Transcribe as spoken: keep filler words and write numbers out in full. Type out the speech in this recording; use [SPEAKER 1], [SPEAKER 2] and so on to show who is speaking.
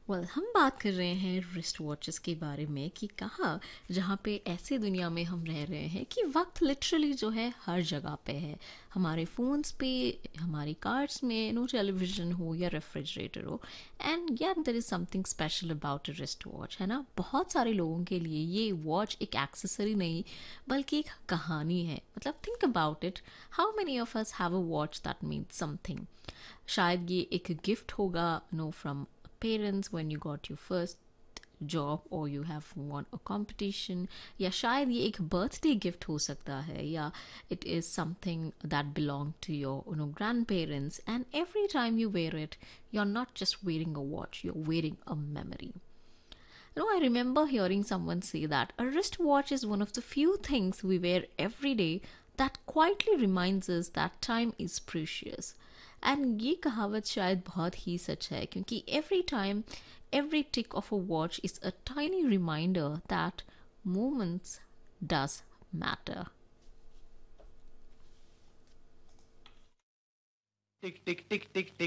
[SPEAKER 1] Well well, हम बात कर रहे हैं रिस्ट वॉचेस के बारे में कि कहाँ जहाँ पे ऐसे दुनिया में हम रह रहे हैं कि वक्त लिटरली जो है हर जगह पे है। हमारे फ़ोन्स पे, हमारी कार्स में, नो टेलीविज़न हो या रेफ्रिजरेटर हो। एंड या there is something special about a wrist watch, है ना। बहुत सारे लोगों के लिए ये वॉच एक एक्सेसरी नहीं बल्कि एक कहानी है। मतलब think about it, how many of us have a watch that means something. शायद ये एक गिफ्ट होगा, know from parents when you got your first job or you have won a competition, या शायद ये एक बर्थडे गिफ्ट हो सकता है, या it is something that belong to your you know grandparents, and every time you wear it you're not just wearing a watch, you're wearing a memory. You know, I remember hearing someone say that a wristwatch is one of the few things we wear every day that quietly reminds us that time is precious. And ये कहावत शायद बहुत ही सच है, क्योंकि every time, every tick of a watch is a tiny reminder that moments does matter.
[SPEAKER 2] Tick tick tick tick tick